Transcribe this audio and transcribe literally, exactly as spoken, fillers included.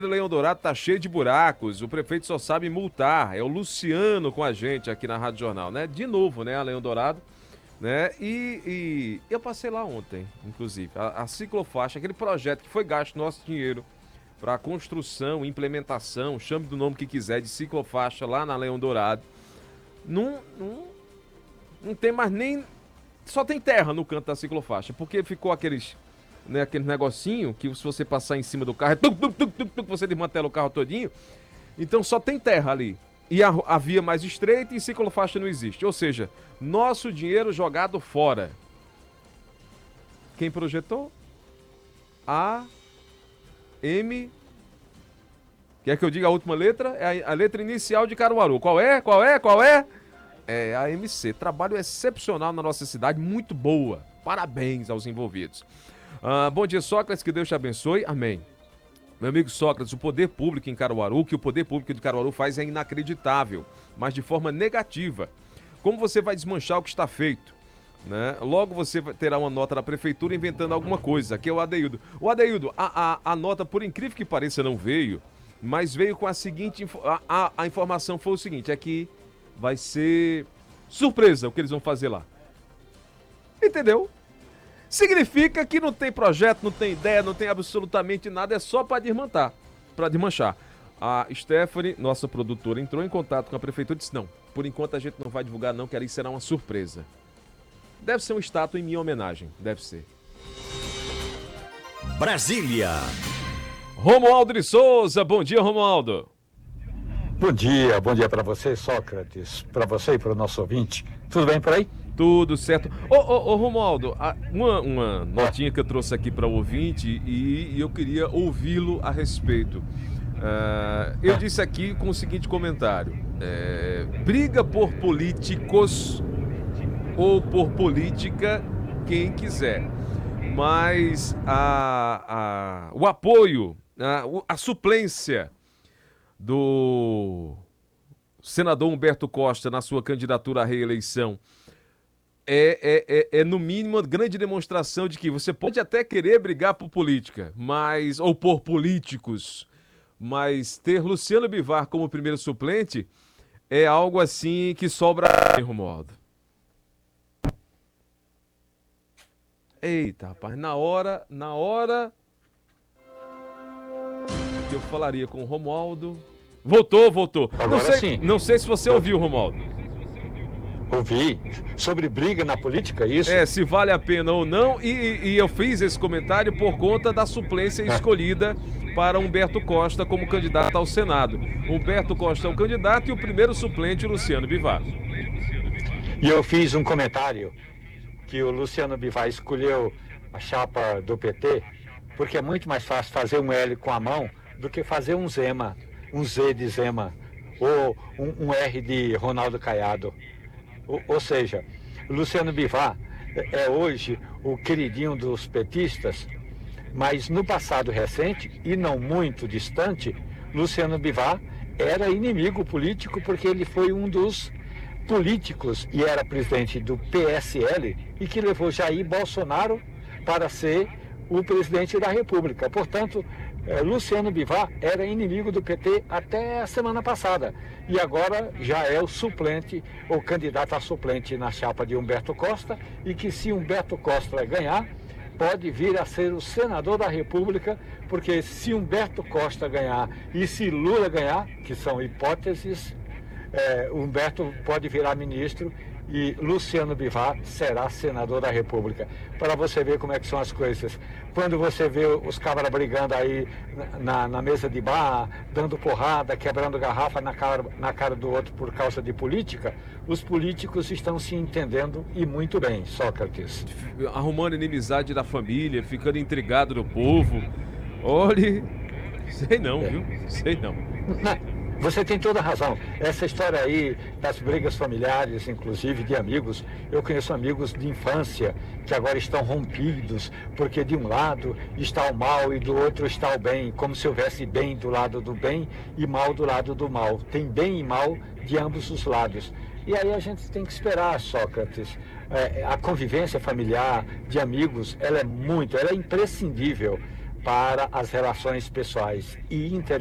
Leão Dourado tá cheio de buracos, o prefeito só sabe multar. É o Luciano com a gente aqui na Rádio Jornal, né? De novo, né, a Leão Dourado, né? E, e eu passei lá ontem, inclusive, a, a ciclofaixa, aquele projeto que foi gasto nosso dinheiro para construção, implementação, chame do nome que quiser, de ciclofaixa lá na Leão Dourado. Não, não, não tem mais nem... Só tem terra no canto da ciclofaixa, porque ficou aqueles... Né, aquele negocinho que se você passar em cima do carro, é tuc, tuc, tuc, tuc, tuc, você desmantela o carro todinho. Então só tem terra ali. E a, a via mais estreita e ciclofaixa não existe. Ou seja, nosso dinheiro jogado fora. Quem projetou? A M. Quer que eu diga a última letra? É a, a letra inicial de Caruaru. Qual é? Qual é? Qual é? É a M C. Trabalho excepcional na nossa cidade, muito boa. Parabéns aos envolvidos. Ah, bom dia, Sócrates, que Deus te abençoe. Amém. Meu amigo Sócrates, o poder público em Caruaru, o que o poder público de Caruaru faz é inacreditável, mas de forma negativa. Como você vai desmanchar o que está feito? Né? Logo você terá uma nota da prefeitura inventando alguma coisa. Aqui é o Adeildo. O Adeildo, a, a, a nota, por incrível que pareça, não veio, mas veio com a seguinte... A, a, a informação foi o seguinte, é que vai ser surpresa o que eles vão fazer lá. Entendeu? Significa que não tem projeto, não tem ideia, não tem absolutamente nada, é só para desmantar, para desmanchar. A Stephanie, nossa produtora, entrou em contato com a prefeitura e disse: não, por enquanto a gente não vai divulgar não, que ali será uma surpresa. Deve ser uma estátua em minha homenagem, deve ser. Brasília. Romualdo de Souza, bom dia, Romualdo. Bom dia, bom dia para você, Sócrates, para você e para o nosso ouvinte. Tudo bem por aí? Tudo certo. Ô, ô, ô Romualdo, uma, uma notinha que eu trouxe aqui para o ouvinte e, e eu queria ouvi-lo a respeito. Uh, eu disse aqui com o seguinte comentário: é, briga por políticos ou por política, quem quiser, mas a, a, o apoio, a, a suplência do senador Humberto Costa na sua candidatura à reeleição É, é, é, é, no mínimo, uma grande demonstração de que você pode até querer brigar por política, mas ou por políticos, mas ter Luciano Bivar como primeiro suplente é algo assim que sobra, Romualdo. Eita, rapaz, na hora, na hora que eu falaria com o Romualdo... Voltou, voltou. Agora não sei, sim. Não sei se você ouviu, Romualdo. Ouvi sobre briga na política, isso? É, se vale a pena ou não, e, e eu fiz esse comentário por conta da suplência escolhida para Humberto Costa como candidato ao Senado. Humberto Costa é o candidato e o primeiro suplente, Luciano Bivar. E eu fiz um comentário que o Luciano Bivar escolheu a chapa do P T porque é muito mais fácil fazer um L com a mão do que fazer um Zema, um Z de Zema, ou um, um R de Ronaldo Caiado. Ou, ou seja, Luciano Bivar é hoje o queridinho dos petistas, mas no passado recente, e não muito distante, Luciano Bivar era inimigo político porque ele foi um dos políticos e era presidente do P S L e que levou Jair Bolsonaro para ser o presidente da República. Portanto, Luciano Bivar era inimigo do P T até a semana passada e agora já é o suplente, ou candidato a suplente na chapa de Humberto Costa, e que se Humberto Costa ganhar, pode vir a ser o senador da República, porque se Humberto Costa ganhar e se Lula ganhar, que são hipóteses, é, Humberto pode virar ministro e Luciano Bivar será senador da República. Para você ver como é que são as coisas. Quando você vê os cabras brigando aí na, na mesa de bar, dando porrada, quebrando garrafa na cara, na cara do outro por causa de política, os políticos estão se entendendo e muito bem, Sócrates. Arrumando inimizade da família, ficando intrigado do povo. Olhe, sei não, é. viu? Sei não. Não. Você tem toda a razão. Essa história aí das brigas familiares, inclusive de amigos, eu conheço amigos de infância que agora estão rompidos, porque de um lado está o mal e do outro está o bem, como se houvesse bem do lado do bem e mal do lado do mal. Tem bem e mal de ambos os lados. E aí a gente tem que esperar, Sócrates. É, a convivência familiar, de amigos, ela é muito, ela é imprescindível. para as relações pessoais e inter